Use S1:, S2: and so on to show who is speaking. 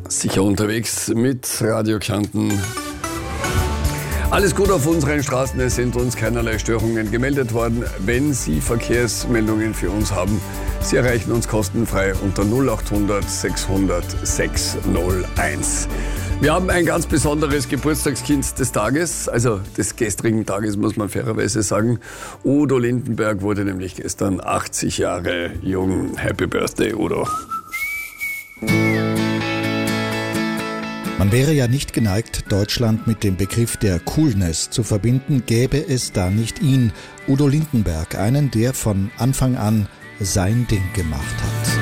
S1: Sicher unterwegs mit Radio Kärnten. Alles gut auf unseren Straßen, es sind uns keinerlei Störungen gemeldet worden. Wenn Sie Verkehrsmeldungen für uns haben, Sie erreichen uns kostenfrei unter 0800 600 601. Wir haben ein ganz besonderes Geburtstagskind des Tages, also des gestrigen Tages, muss man fairerweise sagen. Udo Lindenberg wurde nämlich gestern 80 Jahre jung. Happy Birthday, Udo.
S2: Man wäre ja nicht geneigt, Deutschland mit dem Begriff der Coolness zu verbinden, gäbe es da nicht ihn, Udo Lindenberg, einen, der von Anfang an sein Ding gemacht hat.